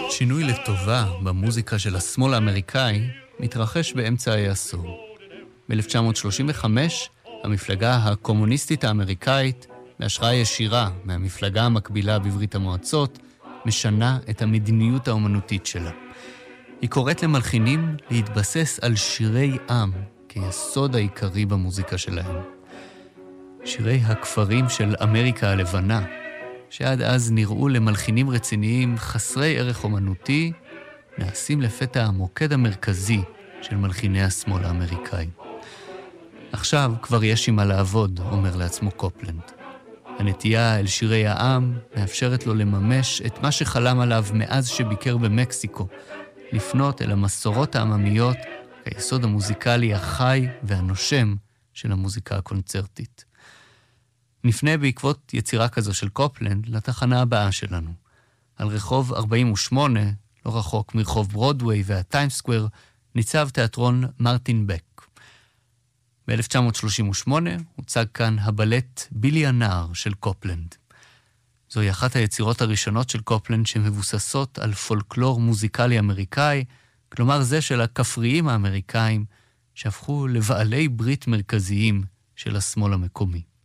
שינוי לטובה במוזיקה של השמאל האמריקאי מתרחש באמצע העשור. ב-1935 המפלגה הקומוניסטית האמריקאית, בהשראה ישירה מהמפלגה המקבילה בברית המועצות, משנה את המדיניות האומנותית שלה. היא קוראת למלחינים להתבסס על שירי עם כיסוד העיקרי במוזיקה שלהם. שירי הכפרים של אמריקה הלבנה, שעד אז נראו למלחינים רציניים חסרי ערך אומנותי, נעשים לפתע המוקד המרכזי של מלחיני השמאל האמריקאי. עכשיו כבר יש עם מה לעבוד, אומר לעצמו קופלנד. הנטייה אל שירי העם מאפשרת לו לממש את מה שחלם עליו מאז שביקר במקסיקו, לפנות אל המסורות העממיות כיסוד המוזיקלי החי והנושם של המוזיקה הקונצרטית. נפנה בעקבות יצירה כזו של קופלנד לתחנה הבאה שלנו. על רחוב 48, לא רחוק מרחוב ברודווי והטיים סקוואר, ניצב תיאטרון מרטין בק. ב-1938 הוצג כאן הבלט בילי הנער של קופלנד. זוהי אחת היצירות הראשונות של קופלנד שמבוססות על פולקלור מוזיקלי אמריקאי, כלומר זה של הכפריים האמריקאים שהפכו לבעלי ברית מרכזיים של השמאל המקומי.